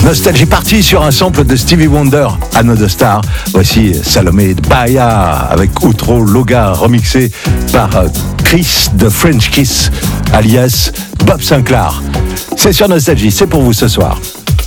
Nostalgie partie sur un sample de Stevie Wonder, Another Star. Voici Salomé Bahia avec Outro Loga, remixé par Chris de French Kiss, alias Bob Sinclair. C'est sur Nostalgie, c'est pour vous ce soir.